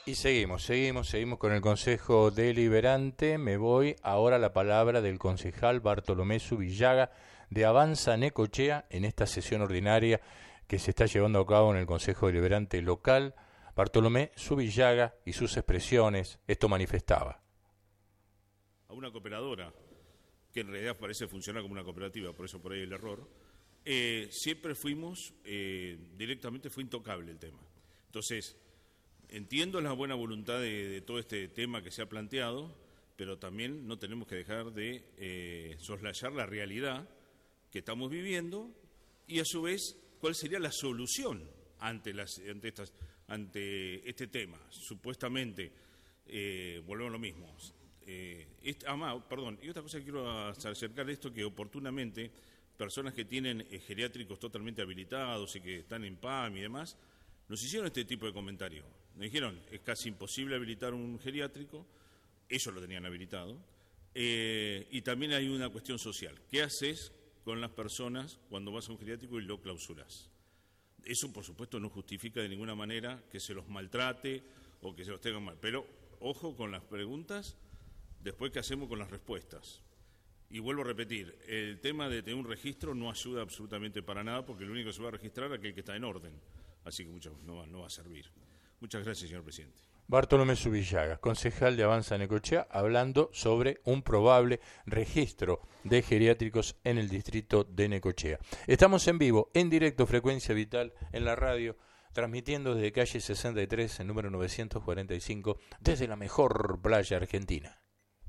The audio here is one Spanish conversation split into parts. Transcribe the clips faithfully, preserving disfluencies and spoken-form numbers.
Y seguimos, seguimos, seguimos con el Consejo Deliberante. Me voy ahora a la palabra del concejal Bartolomé Zubillaga de Avanza Necochea en esta sesión ordinaria que se está llevando a cabo en el Consejo Deliberante local. Bartolomé Zubillaga y sus expresiones, esto manifestaba. A una cooperadora, que en realidad parece funcionar como una cooperativa, por eso por ahí el error, eh, siempre fuimos, eh, directamente fue intocable el tema. Entonces, entiendo la buena voluntad de, de todo este tema que se ha planteado, pero también no tenemos que dejar de eh, soslayar la realidad que estamos viviendo y a su vez cuál sería la solución ante, las, ante, estas, ante este tema. Supuestamente, eh, volvemos a lo mismo. Eh, este, ah, perdón, y otra cosa que quiero acercar esto, que oportunamente personas que tienen eh, geriátricos totalmente habilitados y que están en P A M y demás, nos hicieron este tipo de comentarios. Nos dijeron, es casi imposible habilitar un geriátrico, ellos lo tenían habilitado, eh, y también hay una cuestión social. ¿Qué haces con las personas cuando vas a un geriátrico y lo clausuras? Eso, por supuesto, no justifica de ninguna manera que se los maltrate o que se los tengan mal. Pero, ojo con las preguntas, después qué hacemos con las respuestas. Y vuelvo a repetir, el tema de tener un registro no ayuda absolutamente para nada, porque lo único que se va a registrar es aquel que está en orden. Así que mucho, no, no va a servir. Muchas gracias, señor presidente. Bartolomé Zubillaga, concejal de Avanza Necochea, hablando sobre un probable registro de geriátricos en el distrito de Necochea. Estamos en vivo, en directo, Frecuencia Vital, en la radio, transmitiendo desde calle sesenta y tres, en número novecientos cuarenta y cinco, desde la mejor playa argentina.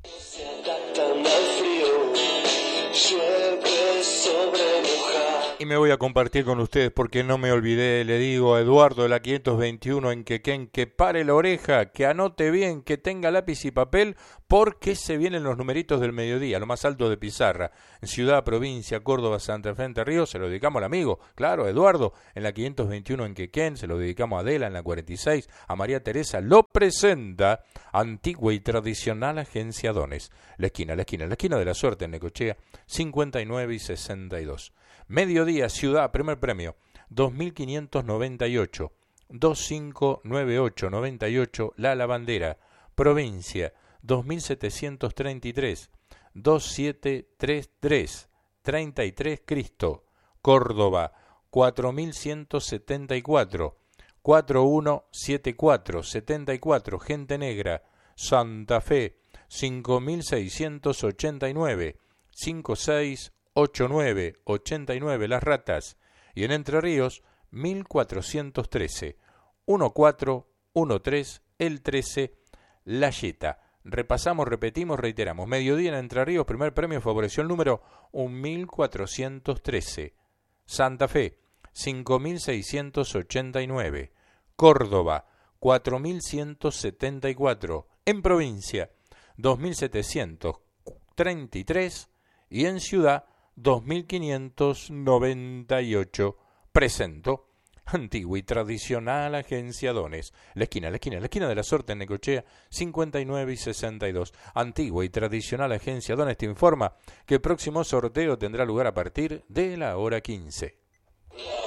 Y me voy a compartir con ustedes porque no me olvidé, le digo a Eduardo de la quinientos veintiuno en Quequén que pare la oreja, que anote bien, que tenga lápiz y papel, porque se vienen los numeritos del mediodía, lo más alto de pizarra. En Ciudad, Provincia, Córdoba, Santa Fe, Entre Ríos, se lo dedicamos al amigo, claro, Eduardo, en la quinientos veintiuno en Quequén, se lo dedicamos a Adela en la cuarenta y seis, a María Teresa, lo presenta Antigua y Tradicional Agencia Dones. La esquina, la esquina, la esquina de la suerte en Necochea, cincuenta y nueve y sesenta y dos. Mediodía, Ciudad, primer premio, dos mil quinientos noventa y ocho, dos cinco nueve ocho noventa y ocho, La Lavandera. Provincia, dos mil setecientos treinta y tres, dos siete tres tres, treinta y tres, Cristo. Córdoba, cuatro mil ciento setenta y cuatro, cuatro uno siete cuatro, setenta y cuatro, Gente Negra. Santa Fe, cinco mil seiscientos ochenta y nueve, cincuenta y seis ochenta y nueve, ochenta y nueve, Las Ratas. Y en Entre Ríos, mil cuatrocientos trece, catorce trece, el trece, La Yeta. Repasamos, repetimos, reiteramos. Mediodía en Entre Ríos, primer premio favoreció el número mil cuatrocientos trece. Santa Fe, cinco mil seiscientos ochenta y nueve. Córdoba, cuatro mil ciento setenta y cuatro. En provincia, dos mil setecientos treinta y tres. Y en ciudad, dos mil quinientos noventa y ocho. Presento Antigua y Tradicional Agencia Dones. La esquina, la esquina, la esquina de la suerte en Necochea, cincuenta y nueve y sesenta y dos. Antigua y Tradicional Agencia Dones te informa que el próximo sorteo tendrá lugar a partir de la hora quince.